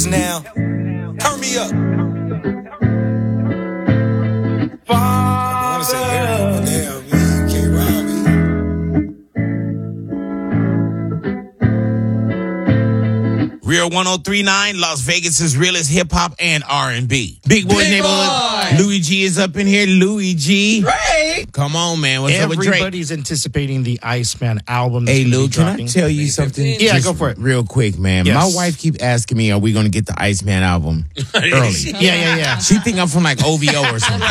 Now, turn me up. I want to say Aaron, but damn, man, can't rob me. Real 103.9, Las Vegas' realest hip-hop and R&B. Big Boy Neighborhood. Louis G is up in here. Louis G. Right. Come on, man. What's up with Drake? Everybody's anticipating the Iceman album. Hey, Lou, can I tell you something? Yeah, Just go for it. Real quick, man. Yes. My wife keep asking me, are we going to get the Iceman album early? Yeah. She think I'm from like OVO or something.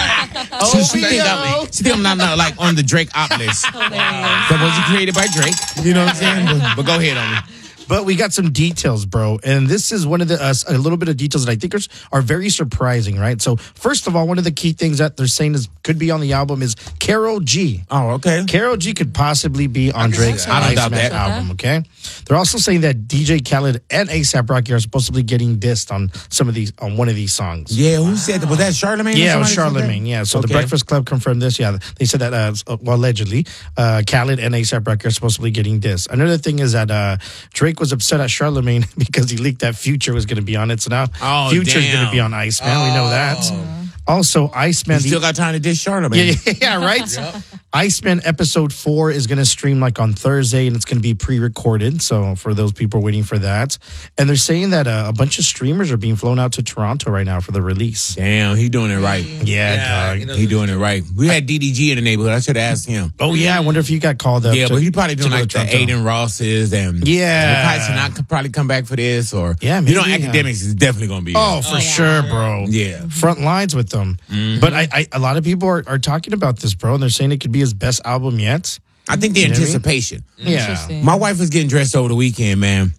She think I'm not like on the Drake op list. That wasn't created by Drake. You know what I'm saying? But go ahead on me. But we got some details, bro. And this is one of the, a little bit of details that I think are very surprising, right? So, first of all, one of the key things that they're saying could be on the album is Karol G. Oh, okay. Karol G could possibly be on Drake's I don't doubt Iceman that. album, okay? They're also saying that DJ Khaled and A$AP Rocky are supposedly getting dissed on one of these songs. Yeah, who said that? Was that Charlamagne? Yeah, it was Charlamagne. Yeah, so the Breakfast Club confirmed this. Yeah, they said that, allegedly, Khaled and A$AP Rocky are supposedly getting dissed. Another thing is that Drake was upset at Charlamagne because he leaked that Future was going to be on it. So now Future's going to be on Iceman. We know that. Also, Iceman. You still got time to dish Charlamagne. Yeah, right? Yep. Iceman episode 4 is going to stream like on Thursday, and it's going to be pre-recorded. So for those people waiting for that. And they're saying that a bunch of streamers are being flown out to Toronto right now for the release. Damn, he doing it right. Yeah, dog. He doing it right. We had DDG in the neighborhood. I should have asked him. Oh, yeah. I wonder if you got called up. Yeah, but he probably doing like the Aiden Rosses and yeah. could probably come back for this or maybe, Academics is definitely going to be for sure, bro. Yeah. Front lines with them. Mm-hmm. But a lot of people are talking about this, bro, and they're saying it could be his best album yet. I think the anticipation. Yeah. My wife was getting dressed over the weekend, man.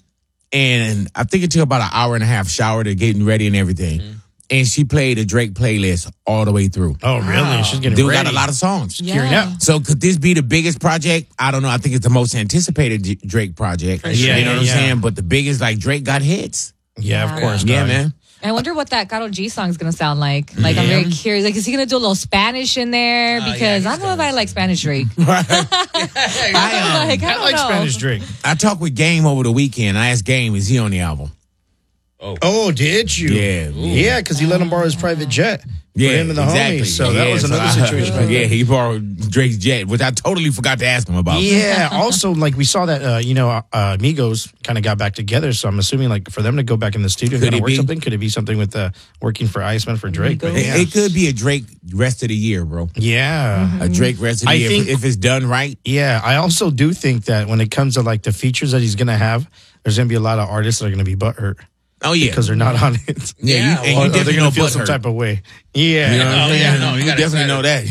And I think it took about an hour and a half shower to getting ready and everything. Mm-hmm. And she played a Drake playlist all the way through. Oh, really? Wow. She's getting ready. Got a lot of songs. Yeah. So could this be the biggest project? I don't know. I think it's the most anticipated Drake project. Sure. You know what I'm saying? But the biggest, like, Drake got hits. Yeah, of course. Yeah, man. I wonder what that Karol G song is going to sound like. Like, I'm very curious. Like, is he going to do a little Spanish in there? Because I don't know if I like Spanish Drake. I like Spanish Drake. I talked with Game over the weekend. I asked Game, is he on the album? Oh, did you? Yeah, because he let him borrow his private jet. Yeah, him and the homies. So that was another situation. Yeah, he borrowed Drake's jet, which I totally forgot to ask him about. Yeah, also, like, we saw that, Migos kind of got back together. So I'm assuming, like, for them to go back in the studio and work something, could it be something with working for Iceman for Drake? But, it could be a Drake rest of the year, bro. Yeah. A Drake rest of the year if it's done right. Yeah, I also do think that when it comes to, like, the features that he's going to have, there's going to be a lot of artists that are going to be butthurt. Oh, yeah. Because they're not on it. Yeah, you definitely going to feel some type of way. Yeah. You know what I'm saying? You definitely know that.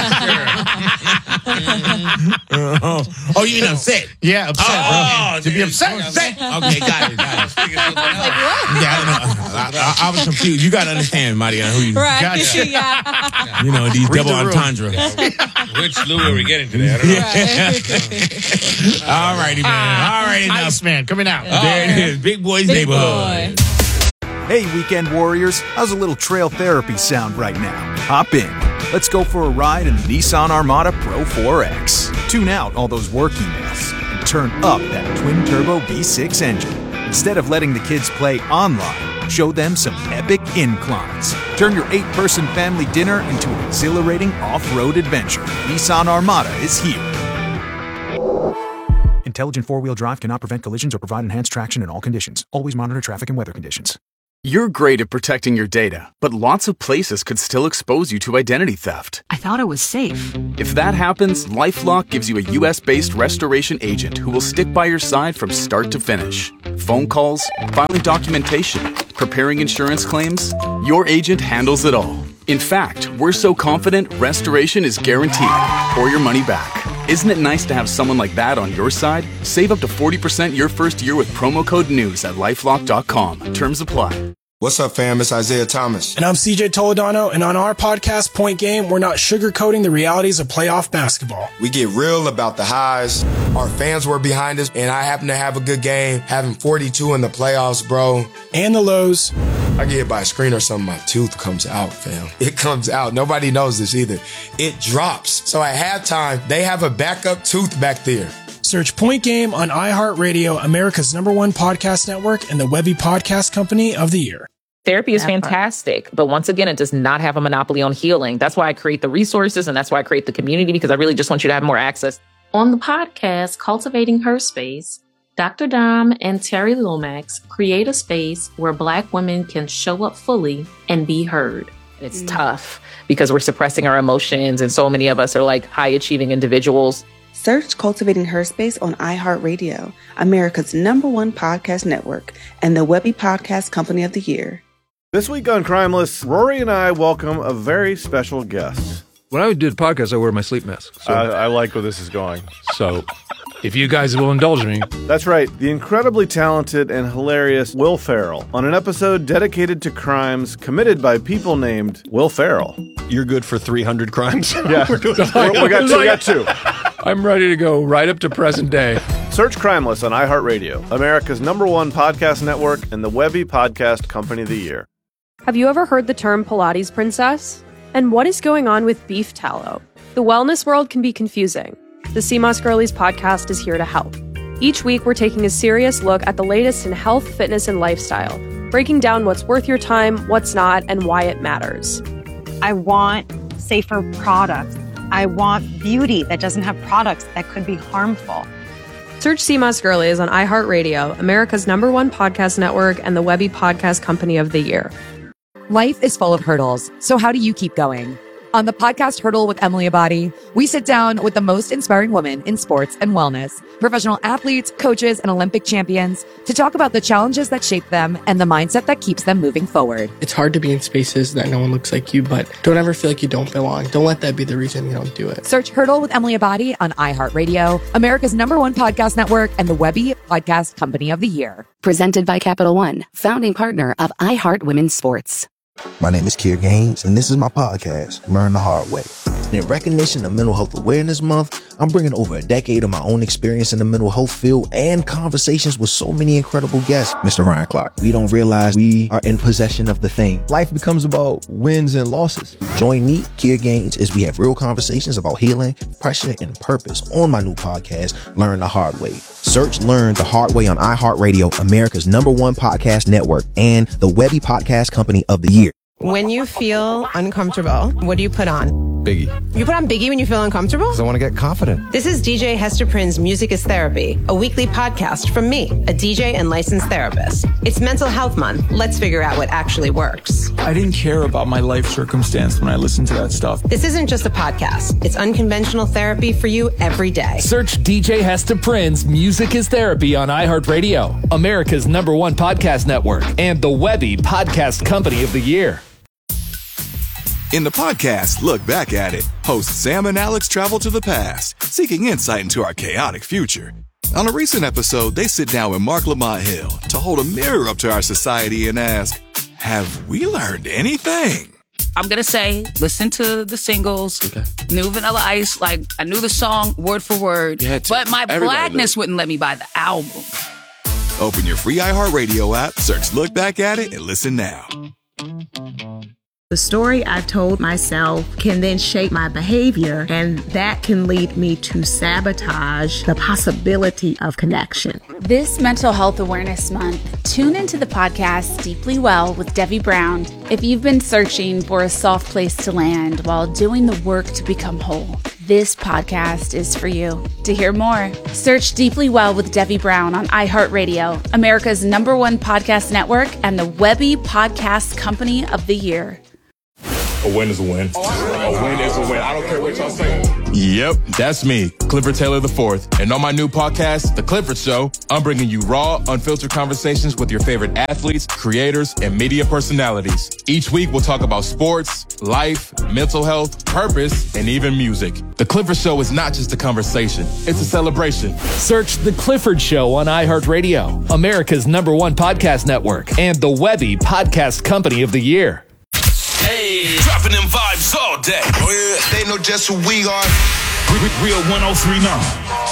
Oh, you mean upset? Yeah, upset, bro. To be upset. Okay, got it. I was like, what? Yeah, I don't know. I was confused. You got to understand, Mariana, who you Right. Gotcha. Yeah. You know, these double entendre. Which Louis are we getting today? I don't know. All righty, man. All right, enough. Iceman coming out. There it is. Big Boy's Neighborhood. Hey, weekend warriors, how's a little trail therapy sound right now? Hop in. Let's go for a ride in the Nissan Armada Pro 4X. Tune out all those work emails and turn up that twin-turbo V6 engine. Instead of letting the kids play online, show them some epic inclines. Turn your 8-person family dinner into an exhilarating off-road adventure. Nissan Armada is here. Intelligent four-wheel drive cannot prevent collisions or provide enhanced traction in all conditions. Always monitor traffic and weather conditions. You're great at protecting your data, but lots of places could still expose you to identity theft. I thought it was safe. If that happens, LifeLock gives you a U.S.-based restoration agent who will stick by your side from start to finish. Phone calls, filing documentation, preparing insurance claims, your agent handles it all. In fact, we're so confident restoration is guaranteed or your money back. Isn't it nice to have someone like that on your side? Save up to 40% your first year with promo code NEWS at LifeLock.com. Terms apply. What's up, fam? It's Isaiah Thomas. And I'm CJ Toledano, and on our podcast, Point Game, we're not sugarcoating the realities of playoff basketball. We get real about the highs. Our fans were behind us, and I happen to have a good game, having 42 in the playoffs, bro. And the lows. I get hit by a screen or something, my tooth comes out, fam. It comes out. Nobody knows this either. It drops. So at halftime, they have a backup tooth back there. Search Point Game on iHeartRadio, America's #1 podcast network, and the Webby Podcast Company of the Year. Therapy is fantastic, but once again, it does not have a monopoly on healing. That's why I create the resources, and that's why I create the community, because I really just want you to have more access. On the podcast, Cultivating Her Space, Dr. Dom and Terry Lomax create a space where Black women can show up fully and be heard. It's tough because we're suppressing our emotions, and so many of us are like high-achieving individuals. Search Cultivating Her Space on iHeartRadio, America's #1 podcast network, and the Webby Podcast Company of the Year. This week on Crimeless, Rory and I welcome a very special guest. When I do the podcast, I wear my sleep mask. So I like where this is going. So, if you guys will indulge me. That's right, the incredibly talented and hilarious Will Ferrell on an episode dedicated to crimes committed by people named Will Ferrell. You're good for 300 crimes? Yeah, we got two. I'm ready to go right up to present day. Search Crimeless on iHeartRadio, America's #1 podcast network, and the Webby Podcast Company of the Year. Have you ever heard the term Pilates princess? And what is going on with beef tallow? The wellness world can be confusing. The CMOS Girlies podcast is here to help. Each week, we're taking a serious look at the latest in health, fitness, and lifestyle, breaking down what's worth your time, what's not, and why it matters. I want safer products. I want beauty that doesn't have products that could be harmful. Search CMOS Girlies on iHeartRadio, America's #1 podcast network, and the Webby Podcast Company of the Year. Life is full of hurdles, so how do you keep going? On the podcast Hurdle with Emily Abadi, we sit down with the most inspiring women in sports and wellness, professional athletes, coaches, and Olympic champions to talk about the challenges that shape them and the mindset that keeps them moving forward. It's hard to be in spaces that no one looks like you, but don't ever feel like you don't belong. Don't let that be the reason you don't do it. Search Hurdle with Emily Abadi on iHeartRadio, America's #1 podcast network, and the Webby Podcast Company of the Year. Presented by Capital One, founding partner of iHeart Women's Sports. My name is Kier Gaines, and this is my podcast, Learn the Hard Way. In recognition of Mental Health Awareness Month, I'm bringing over a decade of my own experience in the mental health field and conversations with so many incredible guests. Mr. Ryan Clark, we don't realize we are in possession of the thing. Life becomes about wins and losses. Join me, Kier Gaines, as we have real conversations about healing, pressure, and purpose on my new podcast, Learn the Hard Way. Search Learn the Hard Way on iHeartRadio, America's #1 podcast network, and the Webby Podcast Company of the Year. When you feel uncomfortable, what do you put on? Biggie. You put on Biggie when you feel uncomfortable? Because I want to get confident. This is DJ Hester Prynne's Music is Therapy, a weekly podcast from me, a DJ and licensed therapist. It's Mental Health Month. Let's figure out what actually works. I didn't care about my life circumstance when I listened to that stuff. This isn't just a podcast. It's unconventional therapy for you every day. Search DJ Hester Prynne's Music is Therapy on iHeartRadio, America's #1 podcast network, and the Webby Podcast Company of the Year. In the podcast, Look Back at It, hosts Sam and Alex travel to the past, seeking insight into our chaotic future. On a recent episode, they sit down with Mark Lamont Hill to hold a mirror up to our society and ask, have we learned anything? I'm going to say, listen to the singles, New Vanilla Ice, like I knew the song word for word, but my blackness wouldn't let me buy the album. Open your free iHeartRadio app, search Look Back at It, and listen now. The story I told myself can then shape my behavior, and that can lead me to sabotage the possibility of connection. This Mental Health Awareness Month, tune into the podcast Deeply Well with Debbie Brown. If you've been searching for a soft place to land while doing the work to become whole, this podcast is for you. To hear more, search Deeply Well with Debbie Brown on iHeartRadio, America's #1 podcast network, and the Webby Podcast Company of the Year. A win is a win. A win is a win. I don't care what y'all say. Yep, that's me, Clifford Taylor IV. And on my new podcast, The Clifford Show, I'm bringing you raw, unfiltered conversations with your favorite athletes, creators, and media personalities. Each week, we'll talk about sports, life, mental health, purpose, and even music. The Clifford Show is not just a conversation, it's a celebration. Search The Clifford Show on iHeartRadio, America's #1 podcast network, and the Webby Podcast Company of the Year. Hey, dropping them vibes all day. Oh yeah, they know just who we are. Real 1039.